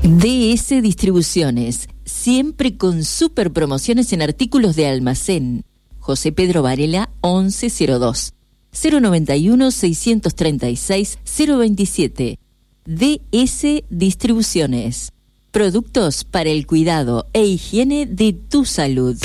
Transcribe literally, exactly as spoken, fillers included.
D S Distribuciones, siempre con super promociones en artículos de almacén. José Pedro Varela, once cero dos, cero noventa y uno, seiscientos treinta y seis, cero veintisiete. D S Distribuciones. Productos para el cuidado e higiene de tu salud.